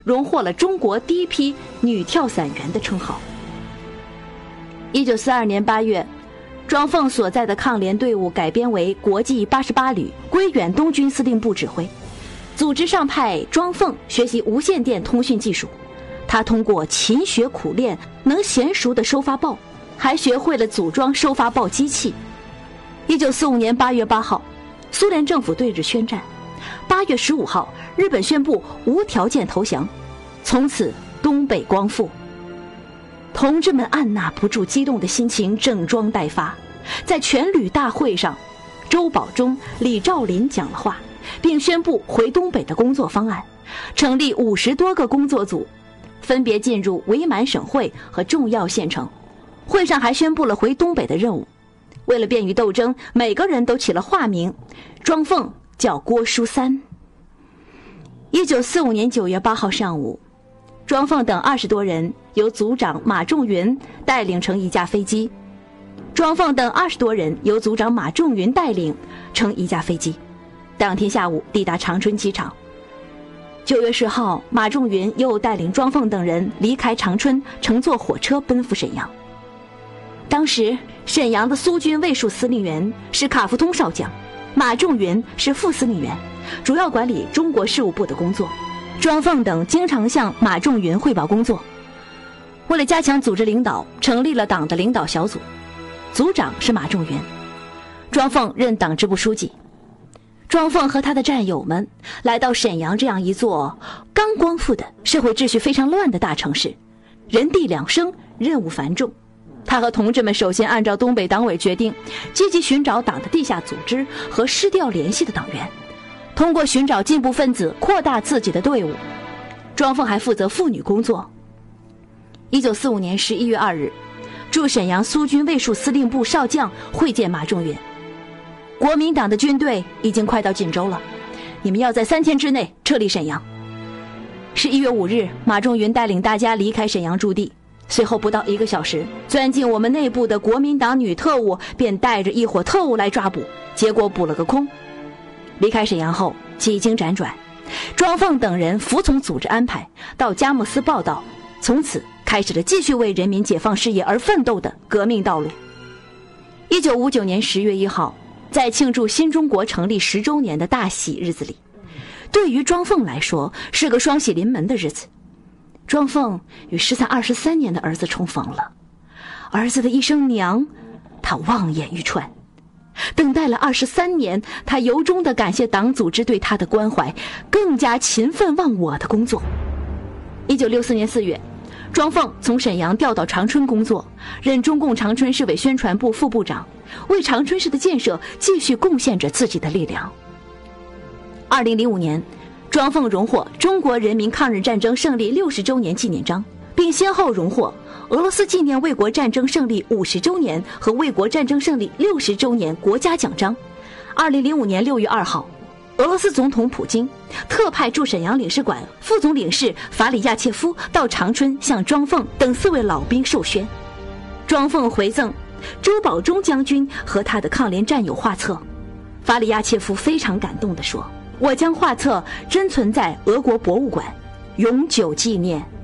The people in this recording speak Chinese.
荣获了中国第一批女跳伞员的称号。1942年8月，庄凤所在的抗联队伍改编为国际88旅，归远东军司令部指挥。组织上派庄凤学习无线电通讯技术，他通过勤学苦练，能娴熟地收发报，还学会了组装收发报机器。1945年8月8号，苏联政府对日宣战。8月15号，日本宣布无条件投降，从此东北光复。同志们按捺不住激动的心情，整装待发。在全旅大会上，周保中、李兆林讲了话，并宣布回东北的工作方案，成立50多个工作组，分别进入伪满省会和重要县城。会上还宣布了回东北的任务。为了便于斗争，每个人都起了化名，庄凤叫郭书三。1945年9月8号上午，庄凤等20多人由组长马仲云带领乘一架飞机。庄凤等20多人由组长马仲云带领乘一架飞机，当天下午抵达长春机场。9月10号，马仲云又带领庄凤等人离开长春，乘坐火车奔赴沈阳。当时沈阳的苏军卫戍司令员是卡夫通少将，马仲云是副司令员，主要管理中国事务部的工作。庄凤等经常向马仲云汇报工作。为了加强组织领导，成立了党的领导小组，组长是马仲云，庄凤任党支部书记。庄凤和他的战友们来到沈阳这样一座刚光复的社会秩序非常乱的大城市，人地两生，任务繁重。他和同志们首先按照东北党委决定，积极寻找党的地下组织和失掉联系的党员，通过寻找进步分子扩大自己的队伍。庄凤还负责妇女工作。1945年11月2日，驻沈阳苏军卫戍司令部少将会见马仲云，国民党的军队已经快到锦州了，你们要在3天之内撤离沈阳。11月5日，马仲云带领大家离开沈阳驻地，随后不到1个小时，钻进我们内部的国民党女特务便带着一伙特务来抓捕，结果捕了个空。离开沈阳后，几经辗转，庄凤等人服从组织安排，到佳木斯报道，从此开始了继续为人民解放事业而奋斗的革命道路。1959年10月1号，在庆祝新中国成立10周年的大喜日子里，对于庄凤来说是个双喜临门的日子。庄凤与失散23年的儿子重逢了，儿子的一声娘，他望眼欲穿。等待了23年，他由衷地感谢党组织对他的关怀，更加勤奋忘我的工作。1964年4月，庄凤从沈阳调到长春工作，任中共长春市委宣传部副部长，为长春市的建设继续贡献着自己的力量。2005年，庄凤荣获中国人民抗日战争胜利60周年纪念章，并先后荣获俄罗斯纪念卫国战争胜利50周年和卫国战争胜利60周年国家奖章。2005年6月2号，俄罗斯总统普京特派驻沈阳领事馆副总领事法里亚切夫到长春向庄凤等4位老兵授勋。庄凤回赠周保中将军和他的抗联战友画册，法里亚切夫非常感动地说：“我将画册珍存在俄国博物馆，永久纪念。”